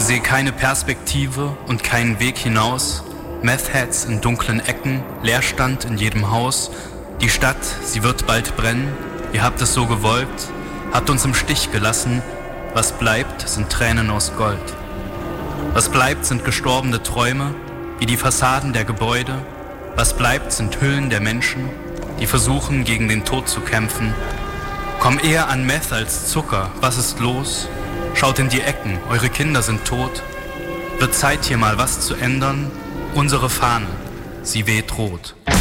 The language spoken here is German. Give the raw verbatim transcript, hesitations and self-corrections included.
Seh keine Perspektive und keinen Weg hinaus. Meth-Heads in dunklen Ecken, Leerstand in jedem Haus. Die Stadt, sie wird bald brennen. Ihr habt es so gewollt, habt uns im Stich gelassen. Was bleibt, sind Tränen aus Gold. Was bleibt, sind gestorbene Träume, wie die Fassaden der Gebäude. Was bleibt, sind Hüllen der Menschen, die versuchen, gegen den Tod zu kämpfen. Komm eher an Meth als Zucker, was ist los? Schaut in die Ecken, eure Kinder sind tot. Wird Zeit, hier mal was zu ändern? Unsere Fahne, sie weht rot.